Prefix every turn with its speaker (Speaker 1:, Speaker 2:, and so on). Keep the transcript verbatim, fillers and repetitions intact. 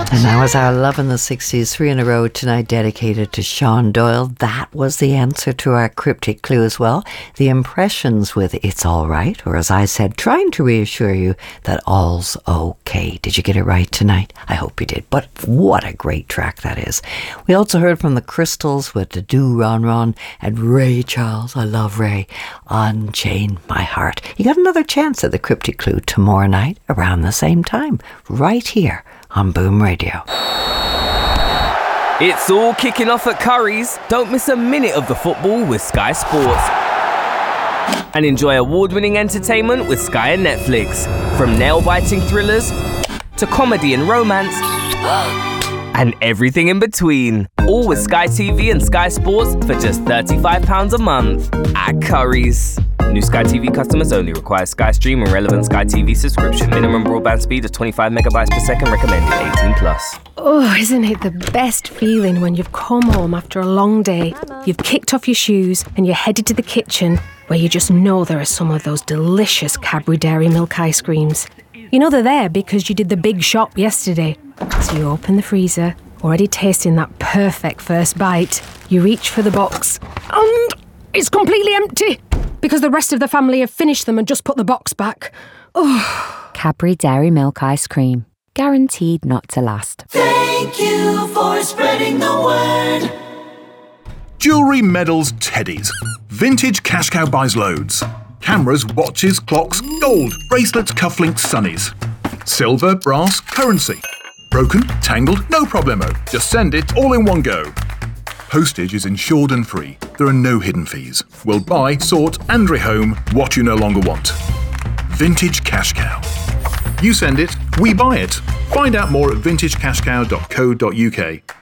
Speaker 1: And that was our Love in the sixties, three in a row tonight dedicated to Sean Doyle. That was the answer to our cryptic clue as well. The Impressions with It's All Right, or as I said, trying to reassure you that all's okay. Did you get it right tonight? I hope you did. But what a great track that is. We also heard from the Crystals with the Do Ron Ron and Ray Charles, I love Ray, Unchain My Heart. You got another chance at the cryptic clue tomorrow night around the same time, right here on Boom Radio.
Speaker 2: It's all kicking off at Curry's. Don't miss a minute of the football with Sky Sports. And enjoy award-winning entertainment with Sky and Netflix. From nail-biting thrillers to comedy and romance and everything in between. All with Sky T V and Sky Sports for just thirty-five pounds a month at Curry's. New Sky T V customers only. Require Sky Stream and relevant Sky T V subscription. Minimum broadband speed of twenty-five megabytes per second. Recommended eighteen plus.
Speaker 3: Oh, isn't it the best feeling when you've come home after a long day, you've kicked off your shoes and you're headed to the kitchen where you just know there are some of those delicious Cadbury Dairy Milk ice creams. You know they're there because you did the big shop yesterday. So you open the freezer, already tasting that perfect first bite. You reach for the box and it's completely empty because the rest of the family have finished them and just put the box back. Oh.
Speaker 4: Cadbury Dairy Milk Ice Cream. Guaranteed not to last.
Speaker 5: Thank you for spreading the word.
Speaker 6: Jewellery, medals, teddies. Vintage Cash Cow buys loads. Cameras, watches, clocks, gold, bracelets, cufflinks, sunnies. Silver, brass, currency. Broken, tangled, no problemo. Just send it all in one go. Postage is insured and free. There are no hidden fees. We'll buy, sort and rehome what you no longer want. Vintage Cash Cow. You send it, we buy it. Find out more at vintage cash cow dot co dot uk.